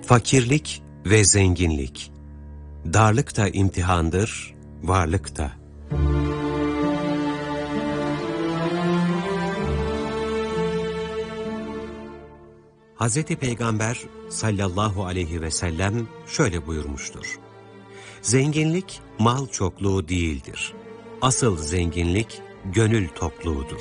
Fakirlik ve zenginlik, darlık da imtihandır, varlık da. Hz. Peygamber sallallahu aleyhi ve sellem şöyle buyurmuştur: Zenginlik mal çokluğu değildir. Asıl zenginlik gönül tokluğudur.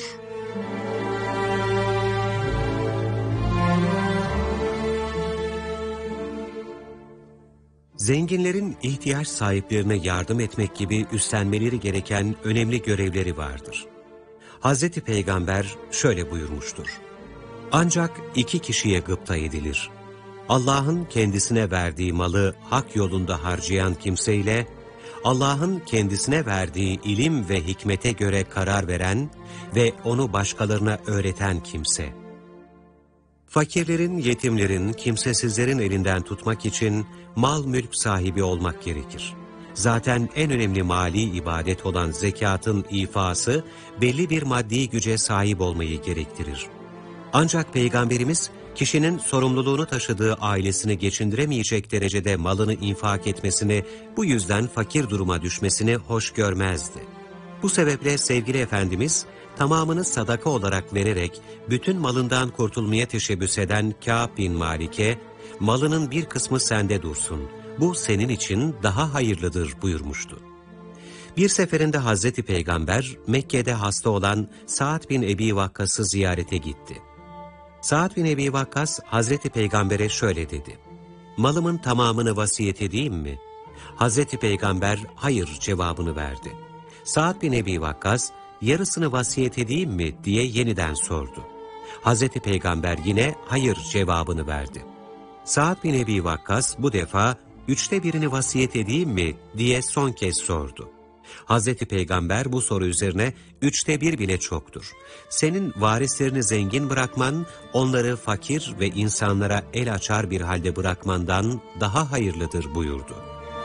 Zenginlerin ihtiyaç sahiplerine yardım etmek gibi üstlenmeleri gereken önemli görevleri vardır. Hz. Peygamber şöyle buyurmuştur: Ancak iki kişiye gıpta edilir. Allah'ın kendisine verdiği malı hak yolunda harcayan kimseyle, Allah'ın kendisine verdiği ilim ve hikmete göre karar veren ve onu başkalarına öğreten kimse. Fakirlerin, yetimlerin, kimsesizlerin elinden tutmak için mal mülk sahibi olmak gerekir. Zaten en önemli mali ibadet olan zekatın ifası belli bir maddi güce sahip olmayı gerektirir. Ancak Peygamberimiz kişinin sorumluluğunu taşıdığı ailesini geçindiremeyecek derecede malını infak etmesini, bu yüzden fakir duruma düşmesini hoş görmezdi. Bu sebeple sevgili Efendimiz, tamamını sadaka olarak vererek bütün malından kurtulmaya teşebbüs eden Kâb bin Malik'e, malının bir kısmı sende dursun, bu senin için daha hayırlıdır buyurmuştu. Bir seferinde Hazreti Peygamber, Mekke'de hasta olan Sa'd bin Ebi Vakkas'ı ziyarete gitti. Sa'd bin Ebi Vakkas, Hazreti Peygamber'e şöyle dedi: Malımın tamamını vasiyet edeyim mi? Hazreti Peygamber, hayır cevabını verdi. Sa'd bin Ebi Vakkas, yarısını vasiyet edeyim mi diye yeniden sordu. Hazreti Peygamber yine hayır cevabını verdi. Sa'd bin Ebi Vakkas bu defa 1/3'ünü vasiyet edeyim mi diye son kez sordu. Hazreti Peygamber bu soru üzerine 1/3 bile çoktur. Senin varislerini zengin bırakman, onları fakir ve insanlara el açar bir halde bırakmandan daha hayırlıdır buyurdu.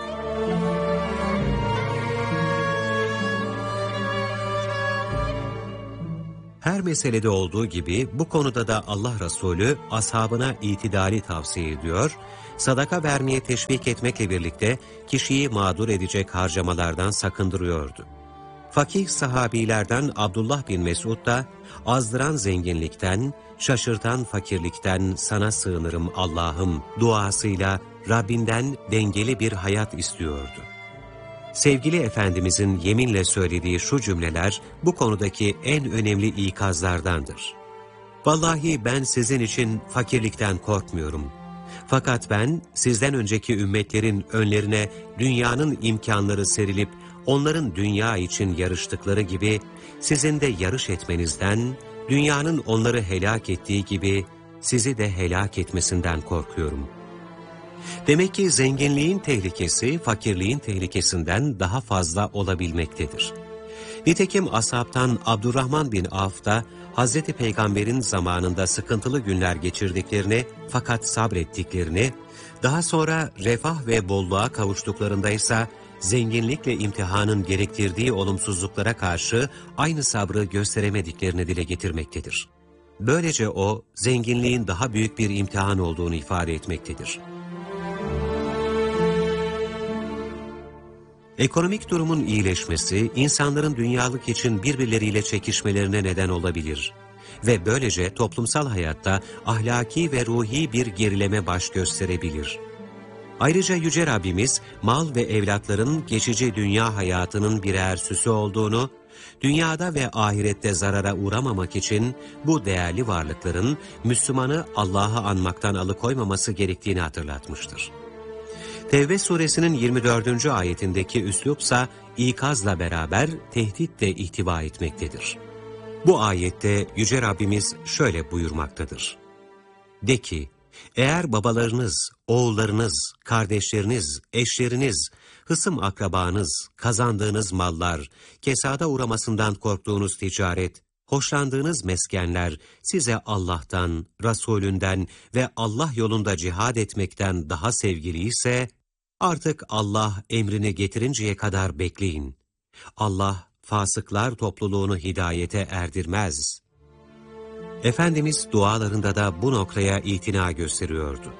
Her meselede olduğu gibi bu konuda da Allah Resulü ashabına itidali tavsiye ediyor, sadaka vermeye teşvik etmekle birlikte kişiyi mağdur edecek harcamalardan sakındırıyordu. Fakih sahabilerden Abdullah bin Mesud da azdıran zenginlikten, şaşırtan fakirlikten sana sığınırım Allah'ım duasıyla Rabbinden dengeli bir hayat istiyordu. Sevgili Efendimizin yeminle söylediği şu cümleler bu konudaki en önemli ikazlardandır. Vallahi ben sizin için fakirlikten korkmuyorum. Fakat ben sizden önceki ümmetlerin önlerine dünyanın imkanları serilip onların dünya için yarıştıkları gibi sizin de yarış etmenizden, dünyanın onları helak ettiği gibi sizi de helak etmesinden korkuyorum. Demek ki zenginliğin tehlikesi fakirliğin tehlikesinden daha fazla olabilmektedir. Nitekim ashabtan Abdurrahman bin Avf da Hazreti Peygamber'in zamanında sıkıntılı günler geçirdiklerini fakat sabrettiklerini, daha sonra refah ve bolluğa kavuştuklarında ise zenginlikle imtihanın gerektirdiği olumsuzluklara karşı aynı sabrı gösteremediklerini dile getirmektedir. Böylece o, zenginliğin daha büyük bir imtihan olduğunu ifade etmektedir. Ekonomik durumun iyileşmesi, insanların dünyalık için birbirleriyle çekişmelerine neden olabilir ve böylece toplumsal hayatta ahlaki ve ruhi bir gerileme baş gösterebilir. Ayrıca Yüce Rabbimiz, mal ve evlatların geçici dünya hayatının birer süsü olduğunu, dünyada ve ahirette zarara uğramamak için bu değerli varlıkların Müslümanı Allah'ı anmaktan alıkoymaması gerektiğini hatırlatmıştır. Tevbe suresinin 24. ayetindeki üslupsa ikazla beraber tehdit de ihtiva etmektedir. Bu ayette Yüce Rabbimiz şöyle buyurmaktadır: De ki, eğer babalarınız, oğullarınız, kardeşleriniz, eşleriniz, hısım akrabanız, kazandığınız mallar, kesada uğramasından korktuğunuz ticaret, hoşlandığınız meskenler size Allah'tan, Resulünden ve Allah yolunda cihad etmekten daha sevgili ise, artık Allah emrini getirinceye kadar bekleyin. Allah fasıklar topluluğunu hidayete erdirmez. Efendimiz dualarında da bu noktaya itina gösteriyordu.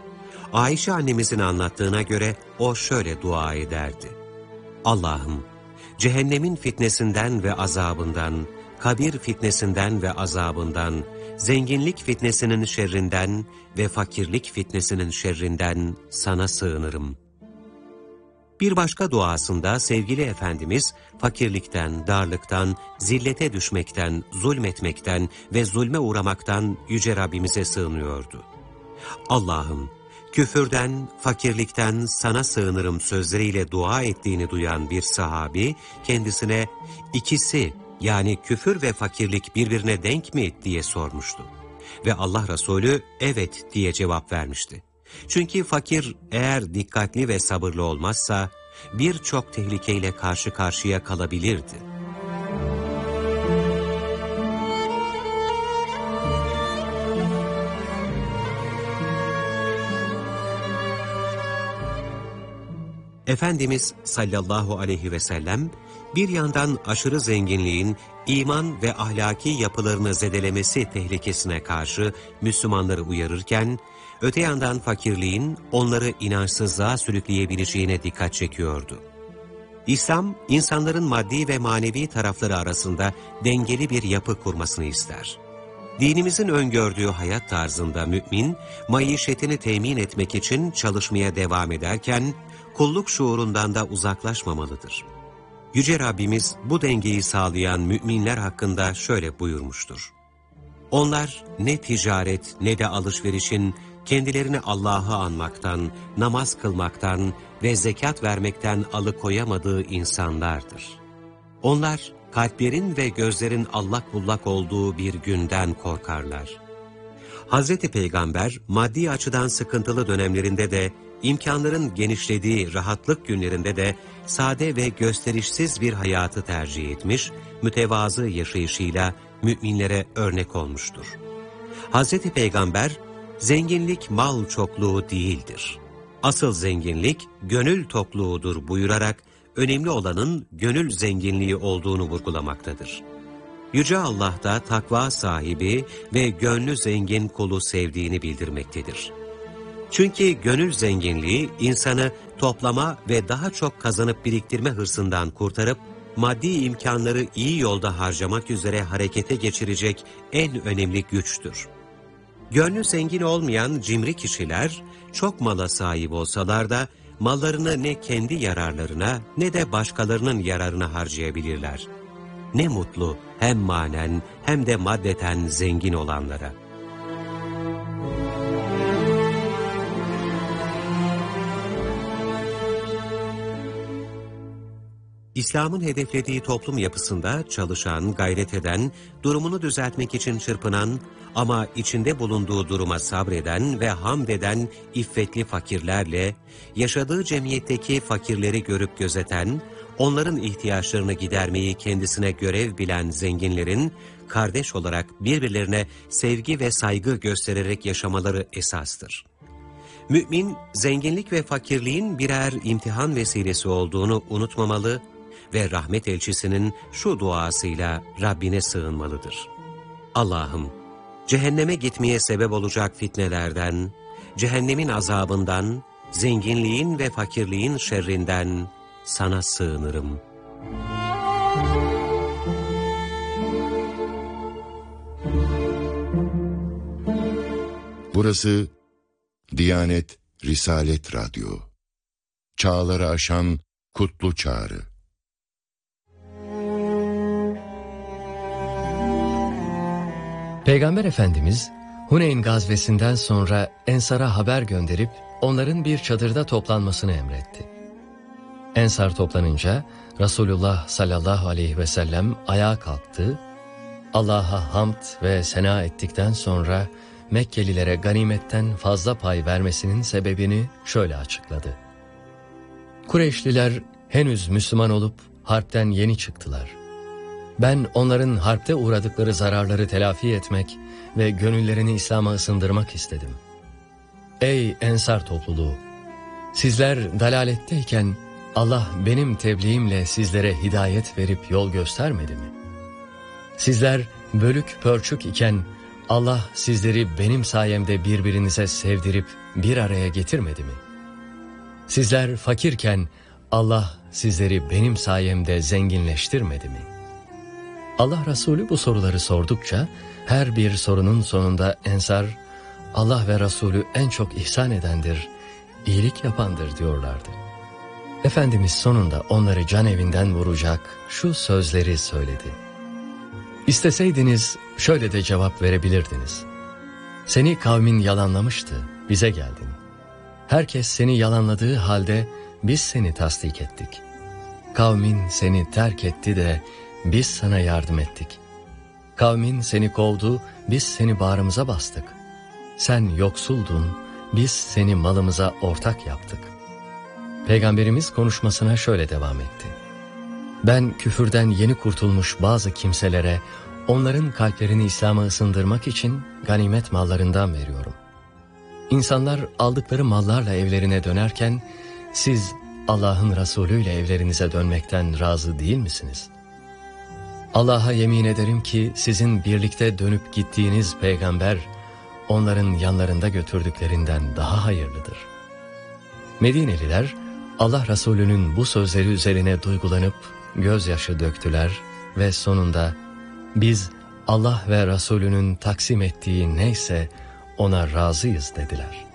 Ayşe annemizin anlattığına göre o şöyle dua ederdi. Allah'ım, cehennemin fitnesinden ve azabından, kabir fitnesinden ve azabından, zenginlik fitnesinin şerrinden ve fakirlik fitnesinin şerrinden sana sığınırım. Bir başka duasında sevgili Efendimiz, fakirlikten, darlıktan, zillete düşmekten, zulmetmekten ve zulme uğramaktan Yüce Rabbimize sığınıyordu. Allah'ım, küfürden, fakirlikten sana sığınırım sözleriyle dua ettiğini duyan bir sahabi, kendisine ikisi yani küfür ve fakirlik birbirine denk mi diye sormuştu. Ve Allah Resulü evet diye cevap vermişti. Çünkü fakir eğer dikkatli ve sabırlı olmazsa birçok tehlikeyle karşı karşıya kalabilirdi. Efendimiz sallallahu aleyhi ve sellem bir yandan aşırı zenginliğin iman ve ahlaki yapılarını zedelemesi tehlikesine karşı Müslümanları uyarırken, öte yandan fakirliğin onları inançsızlığa sürükleyebileceğine dikkat çekiyordu. İslam, insanların maddi ve manevi tarafları arasında dengeli bir yapı kurmasını ister. Dinimizin öngördüğü hayat tarzında mümin, maişetini temin etmek için çalışmaya devam ederken, kulluk şuurundan da uzaklaşmamalıdır. Yüce Rabbimiz bu dengeyi sağlayan müminler hakkında şöyle buyurmuştur. Onlar ne ticaret ne de alışverişin kendilerini Allah'ı anmaktan, namaz kılmaktan ve zekat vermekten alıkoyamadığı insanlardır. Onlar kalplerin ve gözlerin allak bullak olduğu bir günden korkarlar. Hazreti Peygamber maddi açıdan sıkıntılı dönemlerinde de, imkanların genişlediği rahatlık günlerinde de sade ve gösterişsiz bir hayatı tercih etmiş, mütevazı yaşayışıyla müminlere örnek olmuştur. Hazreti Peygamber, zenginlik mal çokluğu değildir. Asıl zenginlik gönül tokluğudur buyurarak önemli olanın gönül zenginliği olduğunu vurgulamaktadır. Yüce Allah da takva sahibi ve gönlü zengin kulu sevdiğini bildirmektedir. Çünkü gönül zenginliği insanı toplama ve daha çok kazanıp biriktirme hırsından kurtarıp, maddi imkanları iyi yolda harcamak üzere harekete geçirecek en önemli güçtür. Gönlü zengin olmayan cimri kişiler, çok mala sahip olsalar da, mallarını ne kendi yararlarına ne de başkalarının yararına harcayabilirler. Ne mutlu hem manen hem de maddeten zengin olanlara. İslam'ın hedeflediği toplum yapısında çalışan, gayret eden, durumunu düzeltmek için çırpınan ama içinde bulunduğu duruma sabreden ve hamd eden iffetli fakirlerle, yaşadığı cemiyetteki fakirleri görüp gözeten, onların ihtiyaçlarını gidermeyi kendisine görev bilen zenginlerin, kardeş olarak birbirlerine sevgi ve saygı göstererek yaşamaları esastır. Mümin, zenginlik ve fakirliğin birer imtihan vesilesi olduğunu unutmamalı ve rahmet elçisinin şu duasıyla Rabbine sığınmalıdır. Allah'ım, cehenneme gitmeye sebep olacak fitnelerden, cehennemin azabından, zenginliğin ve fakirliğin şerrinden sana sığınırım. Burası Diyanet Risalet Radyo. Çağları aşan kutlu çağrı. Peygamber Efendimiz, Huneyn gazvesinden sonra Ensar'a haber gönderip onların bir çadırda toplanmasını emretti. Ensar toplanınca Resulullah sallallahu aleyhi ve sellem ayağa kalktı, Allah'a hamd ve sena ettikten sonra Mekkelilere ganimetten fazla pay vermesinin sebebini şöyle açıkladı. Kureyşliler henüz Müslüman olup harpten yeni çıktılar. Ben onların harpte uğradıkları zararları telafi etmek ve gönüllerini İslam'a ısındırmak istedim. Ey Ensar topluluğu! Sizler dalaletteyken Allah benim tebliğimle sizlere hidayet verip yol göstermedi mi? Sizler bölük pörçük iken Allah sizleri benim sayemde birbirinize sevdirip bir araya getirmedi mi? Sizler fakirken Allah sizleri benim sayemde zenginleştirmedi mi? Allah Resulü bu soruları sordukça her bir sorunun sonunda Ensar, Allah ve Resulü en çok ihsan edendir, iyilik yapandır diyorlardı. Efendimiz sonunda onları can evinden vuracak şu sözleri söyledi. İsteseydiniz şöyle de cevap verebilirdiniz. Seni kavmin yalanlamıştı, bize geldin. Herkes seni yalanladığı halde biz seni tasdik ettik. Kavmin seni terk etti de biz sana yardım ettik. Kavmin seni kovdu, biz seni bağrımıza bastık. Sen yoksuldun, biz seni malımıza ortak yaptık. Peygamberimiz konuşmasına şöyle devam etti. Ben küfürden yeni kurtulmuş bazı kimselere, onların kalplerini İslam'a ısındırmak için ganimet mallarından veriyorum. İnsanlar aldıkları mallarla evlerine dönerken, siz Allah'ın Resulü ile evlerinize dönmekten razı değil misiniz? Allah'a yemin ederim ki sizin birlikte dönüp gittiğiniz peygamber, onların yanlarında götürdüklerinden daha hayırlıdır. Medineliler, Allah Resulü'nün bu sözleri üzerine duygulanıp gözyaşı döktüler ve sonunda biz Allah ve Resulü'nün taksim ettiği neyse ona razıyız dediler.